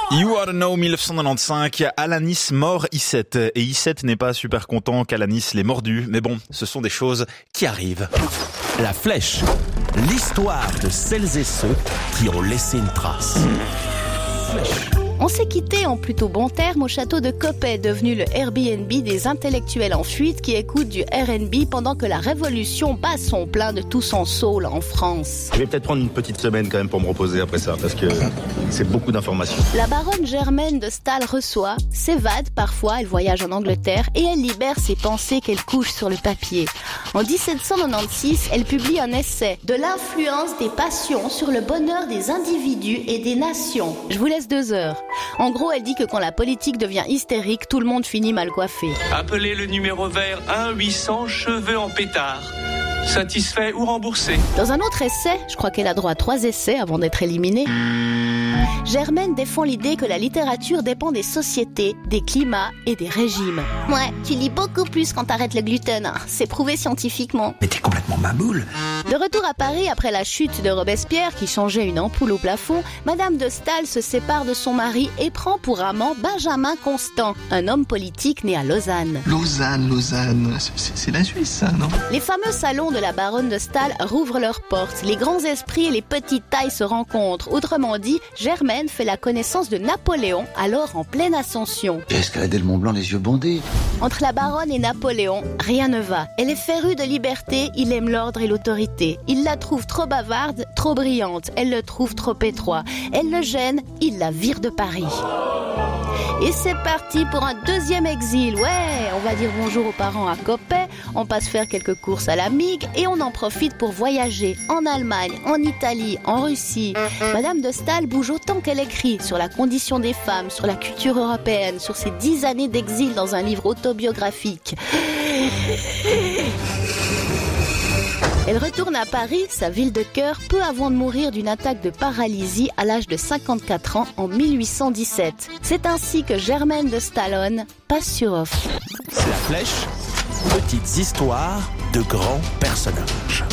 You Oughta Know 1995, Alanis mord I7. Et I7 n'est pas super content qu'Alanis l'ait mordu. Mais bon, ce sont des choses qui arrivent. La Flèche, l'histoire de celles et ceux qui ont laissé une trace. On s'est quitté en plutôt bon terme au château de Coppet, devenu le Airbnb des intellectuels en fuite qui écoutent du R&B pendant que la révolution bat son plein de tout son soul en France. Je vais peut-être prendre une petite semaine quand même pour me reposer après ça, parce que c'est beaucoup d'informations. La baronne Germaine de Staël reçoit, s'évade parfois, elle voyage en Angleterre et elle libère ses pensées qu'elle couche sur le papier. En 1796, elle publie un essai « De l'influence des passions sur le bonheur des individus et des nations ». Je vous laisse 2 heures. En gros, elle dit que quand la politique devient hystérique, tout le monde finit mal coiffé. Appelez le numéro vert 1-800 cheveux en pétard. Satisfait ou remboursé. Dans un autre essai, je crois qu'elle a droit à 3 essais avant d'être éliminée, Germaine défend l'idée que la littérature dépend des sociétés, des climats et des régimes. Ouais, tu lis beaucoup plus quand t'arrêtes le gluten, c'est prouvé scientifiquement. Mais t'es complètement maboule. De retour à Paris après la chute de Robespierre qui changeait une ampoule au plafond, Madame de Staël se sépare de son mari et prend pour amant Benjamin Constant, un homme politique né à Lausanne. Lausanne, c'est la Suisse, ça, non? Les fameux salons de la baronne de Staël rouvrent leurs portes. Les grands esprits et les petites tailles se rencontrent. Autrement dit, Germaine fait la connaissance de Napoléon, alors en pleine ascension. J'ai escaladé le Mont Blanc les yeux bandés. Entre la baronne et Napoléon, rien ne va. Elle est férue de liberté, il aime l'ordre et l'autorité. Il la trouve trop bavarde, trop brillante. Elle le trouve trop étroit. Elle le gêne, il la vire de Paris. Et c'est parti pour un 2e exil. Ouais, on va dire bonjour aux parents à Coppet, on passe faire quelques courses à la Migue et on en profite pour voyager en Allemagne, en Italie, en Russie. Madame de Staël bouge autant qu'elle écrit sur la condition des femmes, sur la culture européenne, sur ses 10 années d'exil dans un livre autobiographique. Elle retourne à Paris, sa ville de cœur, peu avant de mourir d'une attaque de paralysie à l'âge de 54 ans en 1817. C'est ainsi que Germaine de Staël passe sur off. La Flèche, petites histoires de grands personnages.